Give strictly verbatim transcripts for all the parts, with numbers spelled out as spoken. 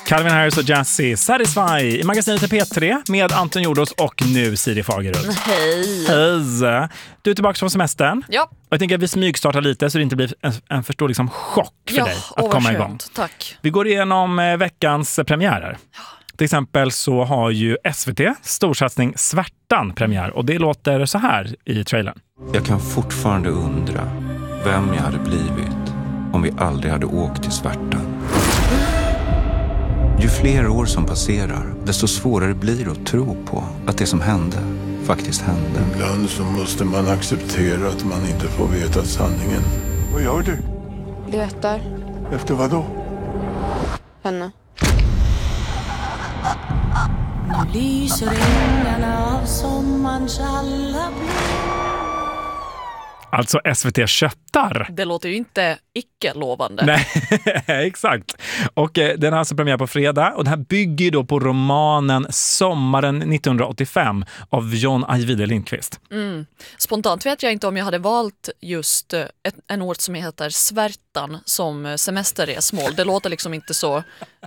Calvin Harris och Jazzy, Satisfy i magasinet till P tre med Anton Jordos och nu Siri Fagerud. Hej. Hej. Du är tillbaka från semestern. Ja. Och jag tänker att vi smygstartar lite så det inte blir en, en för stor liksom, chock för ja, dig att komma igång. Tack. Vi går igenom eh, veckans premiärer. Ja. Till exempel så har ju S V T storsatsning Svärtan premiär och det låter så här i trailern. Jag kan fortfarande undra vem jag hade blivit om vi aldrig hade åkt till Svärtan. Ju fler år som passerar, desto svårare blir det att tro på att det som hände faktiskt hände. Ibland så måste man acceptera att man inte får veta sanningen. Vad gör du? Letar. Efter vad då? Henne. Nu lyser ängarna av sommarens alla blå. Alltså S V T köttar. Det låter ju inte icke-lovande. Nej, exakt. Och eh, den har alltså premiär på fredag och den här bygger ju då på romanen Sommaren nittonhundraåttiofem av John Ajvide Lindqvist. Mm. Spontant vet jag inte om jag hade valt just ett, en ort som heter Svärtan som semesterresmål. Det låter liksom inte så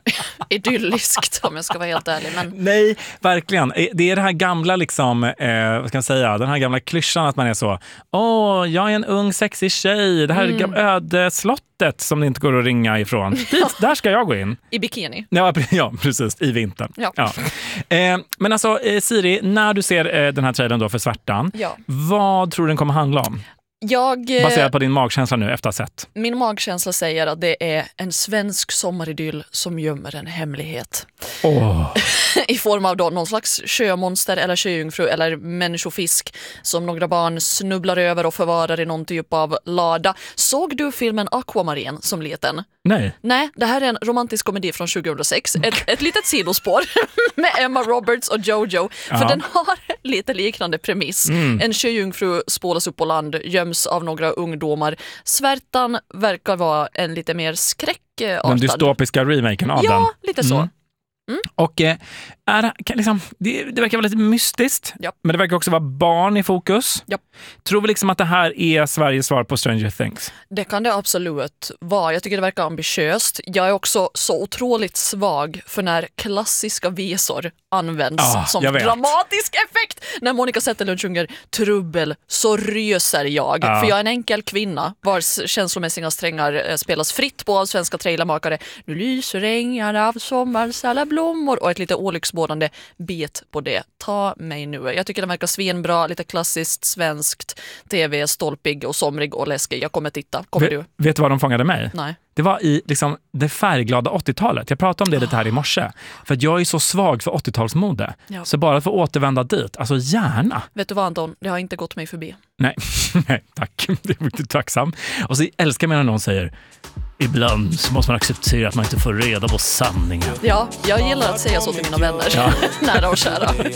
idylliskt om jag ska vara helt ärlig. Men... Nej, verkligen. Det är det här gamla liksom, eh, vad ska jag säga, den här gamla klyschan att man är så, åh, jag är en ung sexig tjej, det här mm. är ödeslottet som det inte går att ringa ifrån. Dit, där ska jag gå in. I bikini. Ja, ja precis, i vintern. Ja. Ja. Eh, men alltså, eh, Siri, när du ser eh, den här trailern då för Svärtan, ja. vad tror du den kommer handla om? Jag, baserat på din magkänsla nu efter att ha sett. Min magkänsla säger att det är en svensk sommaridyll som gömmer en hemlighet. Oh. I form av då någon slags sjömonster eller sjöjungfru eller människofisk som några barn snubblar över och förvarar i någon typ av lada. Såg du filmen Aquamarine som liten? Nej. Nej, det här är en romantisk komedi från tjugohundrasex. Ett, ett litet sidospår med Emma Roberts och Jojo. För ja. Den har lite liknande premiss. Mm. En sjöjungfru spolas upp på land, göms av några ungdomar. Svärtan verkar vara en lite mer skräckartad. Den dystopiska remaken av ja, den. Ja, lite så. Mm. Mm. Och eh, är, kan, liksom, det, det verkar vara lite mystiskt, ja. Men det verkar också vara barn i fokus. Ja. Tror vi liksom att det här är Sveriges svar på Stranger Things? Det kan det absolut vara. Jag tycker det verkar ambitiöst. Jag är också så otroligt svag för när klassiska visor används ah, som dramatisk effekt. När Monica Zetterlund sjunger Trubbel så ryser jag. Ah. För jag är en enkel kvinna vars känslomässiga strängar spelas fritt på av svenska trailermakare. Nu lyser ängar av sommars alla blommor och ett lite olycksbådande bit på det. Ta mig nu. Jag tycker det verkar svinbra, lite klassiskt svenskt tv, stolpig och somrig och läskig. Jag kommer titta. Kommer v- du? Vet du vad de fångade mig? Nej. Det var i liksom, det färgglada åttiotalet. Jag pratade om det lite här i morse. För att jag är så svag för åttiotalsmode. Ja. Så bara för att återvända dit, alltså gärna. Vet du vad Anton? Det har inte gått mig förbi. Nej, Nej tack. Det är mycket tacksam. Och så älskar jag när någon säger ibland så måste man acceptera att man inte får reda på sanningen. Ja, jag gillar att säga så till mina vänner. Ja. Nära och kära.